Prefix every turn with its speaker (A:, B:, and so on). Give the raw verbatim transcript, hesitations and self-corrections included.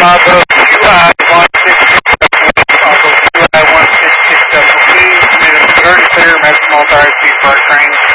A: Bravo Q I one six six Bravo Q I one six six two, minutes thirty clear, maximum authorized speed for our train.